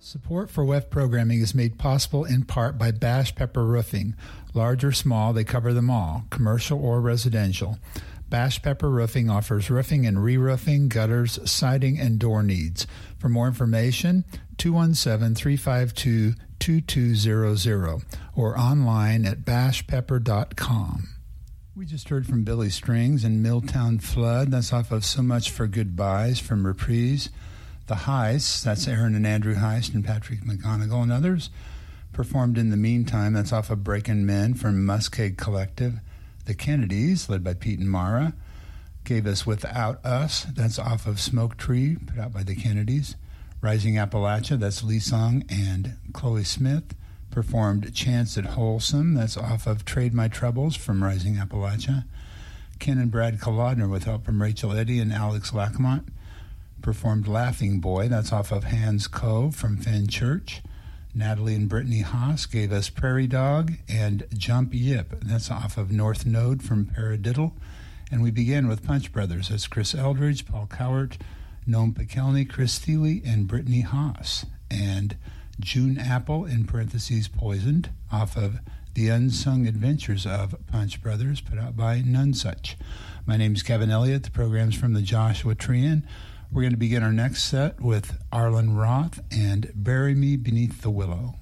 Support for WEF programming is made possible in part by Bash Pepper Roofing. Large or small, they cover them all, commercial or residential. Bash Pepper Roofing offers roofing and re-roofing, gutters, siding, and door needs. For more information, 217-352-2200 or online at bashpepper.com. We just heard from Billy Strings and Milltown Flood. That's off of So Much for Goodbyes from Reprise. The Heists, that's Aaron and Andrew Heist and Patrick McGonigal and others, performed In the Meantime. That's off of Breakin' Men from Muskeg Collective. The Kennedys, led by Pete and Mara, gave us Without Us. That's off of Smoke Tree, put out by the Kennedys. Rising Appalachia, that's Lee Song and Chloe Smith, performed Chance at Wholesome. That's off of Trade My Troubles from Rising Appalachia. Ken and Brad Kolodner, with help from Rachel Eddy and Alex Lackamont, performed Laughing Boy. That's off of Hans Cove from Finn Church. Natalie and Brittany Haas gave us Prairie Dog and Jump Yip. That's off of North Node from Paradiddle. And we began with Punch Brothers. That's Chris Eldridge, Paul Cowart, Noam Pikelny, Chris Thiele, and Brittany Haas. And June Apple, in parentheses, Poisoned, off of The Unsung Adventures of Punch Brothers, put out by Nonesuch. My name is Kevin Elliott. The program's from the Joshua Trian. We're going to begin our next set with Arlen Roth and Bury Me Beneath the Willow.